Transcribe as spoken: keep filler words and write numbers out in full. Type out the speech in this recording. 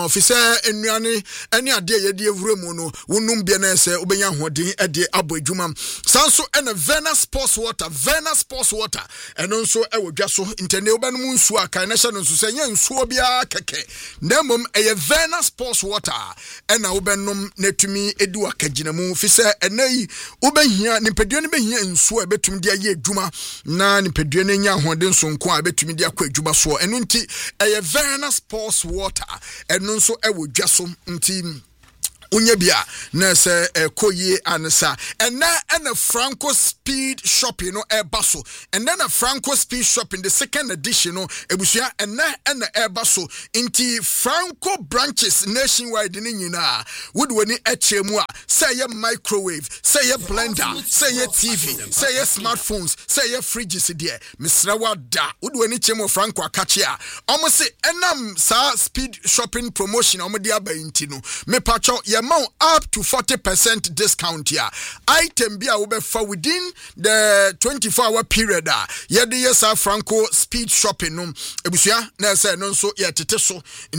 officer enuane ene ade ye de ewure mu no wonum bia na se obenya hoden e de abo adwuma sanso ena Vena Sports Water Vena Sports Water eno nso e wodwa so intene obanum nsu aka na hye no nso se nya nsuo bia keke nemom eye Vena Sports Water ena obenum netumi edu akagina mu officer enayi obehia nipadua ne behia nsuo e betum de aye adwuma na nipadua ne nya hoden so nko a betum de akwa adwuma so eno nti eye Vena Sports Water eno nso e wodwa so nti Unya bia na se ekoye ansa ena ena Franco Speed Shopping no ebaso and then a Franco Speed Shopping the second edition no ebusia ena ena ebaso inti Franco branches nationwide ni nyina would wani echemu a say ye microwave say ye blender say ye T V say ye smartphones say ye fridges there misra wada would wani chemo Franco akachi a omo se enam sa Speed Shopping promotion omo dia ba inti no me pacho ye up to forty percent discount here. Item be a within the twenty-four hour period. Yet the yes, Franco Speed Shopping. No, ebusia na say no so yet so.